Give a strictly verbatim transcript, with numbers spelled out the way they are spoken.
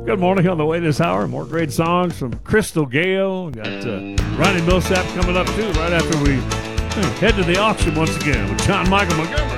Good morning on the way this hour. More great songs from Crystal Gale. We got uh, Ronnie Millsap coming up too right after we uh, head to the auction once again with John Michael Montgomery.